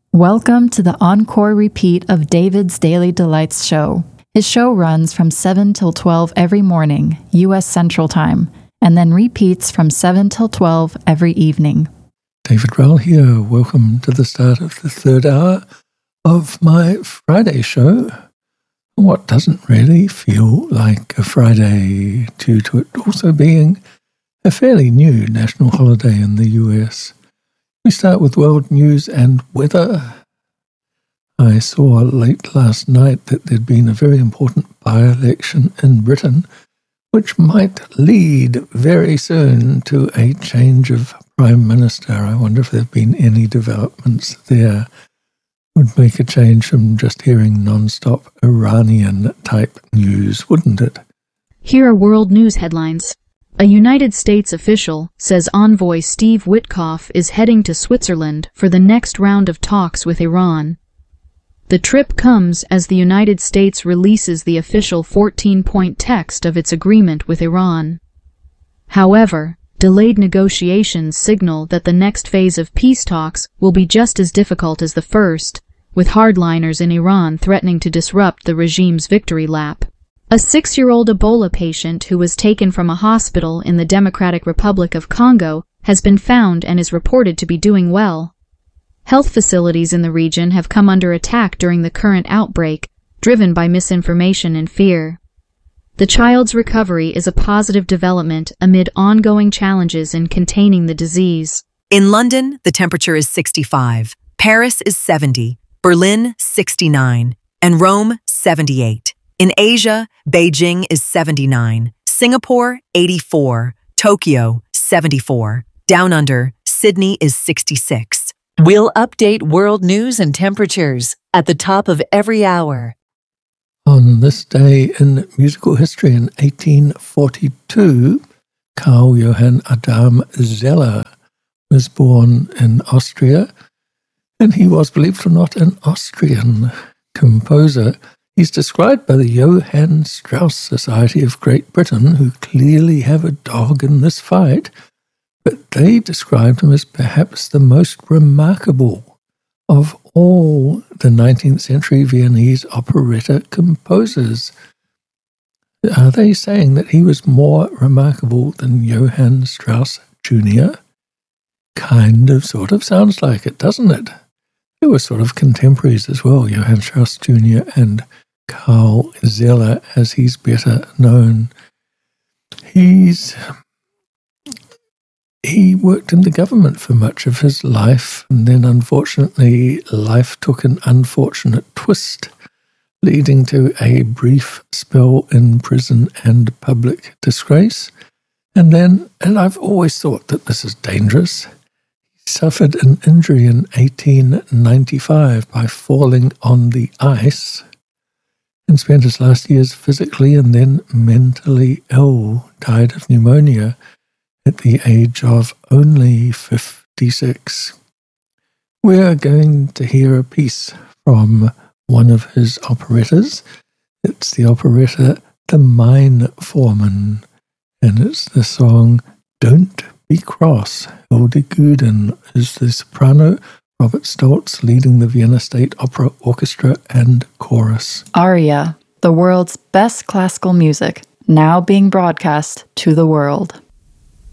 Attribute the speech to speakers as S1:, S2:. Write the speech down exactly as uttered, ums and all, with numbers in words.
S1: Welcome to the encore repeat of David's Daily Delights show. His show runs from seven till twelve every morning, U S Central Time, and then repeats from seven till twelve every evening.
S2: David Rowell here. Welcome to the start of the third hour of my Friday show. What doesn't really feel like a Friday due to it also being a fairly new national holiday in the U S. We start with world news and weather. I saw late last night that there'd been a very important by-election in Britain, which might lead very soon to a change of Prime Minister. I wonder if there have been any developments there. Would make a change from just hearing non-stop Iranian-type news, wouldn't it?
S3: Here are world news headlines. A United States official says envoy Steve Witkoff is heading to Switzerland for the next round of talks with Iran. The trip comes as the United States releases the official fourteen-point text of its agreement with Iran. However, delayed negotiations signal that the next phase of peace talks will be just as difficult as the first, with hardliners in Iran threatening to disrupt the regime's victory lap. A six-year-old Ebola patient who was taken from a hospital in the Democratic Republic of Congo has been found and is reported to be doing well. Health facilities in the region have come under attack during the current outbreak, driven by misinformation and fear. The child's recovery is a positive development amid ongoing challenges in containing the disease.
S4: In London, the temperature is sixty-five, Paris is seventy, Berlin sixty-nine, and Rome seventy-eight. In Asia, Beijing is seventy-nine, Singapore eighty-four, Tokyo seventy-four, Down Under, Sydney is sixty-six.
S5: We'll update world news and temperatures at the top of every hour.
S2: On this day in musical history in eighteen forty-two, Carl Johann Adam Zeller was born in Austria, and he was, believed it or not, an Austrian composer. He's described by the Johann Strauss Society of Great Britain, who clearly have a dog in this fight, but they described him as perhaps the most remarkable of all the nineteenth century Viennese operetta composers. Are they saying that he was more remarkable than Johann Strauss Junior? Kind of, sort of sounds like it, doesn't it? They were sort of contemporaries as well, Johann Strauss Junior and Carl Zeller, as he's better known. He's he worked in the government for much of his life, and then unfortunately life took an unfortunate twist, leading to a brief spell in prison and public disgrace. And then, and I've always thought that this is dangerous, he suffered an injury in eighteen ninety-five by falling on the ice, and spent his last years physically and then mentally ill, died of pneumonia at the age of only fifty-six. We're going to hear a piece from one of his operettas. It's the operetta The Mine Foreman, and it's the song Don't Be Cross. Hilde Guden is the soprano, Robert Stoltz leading the Vienna State Opera Orchestra and chorus.
S1: Aria, the world's best classical music, now being broadcast to the world.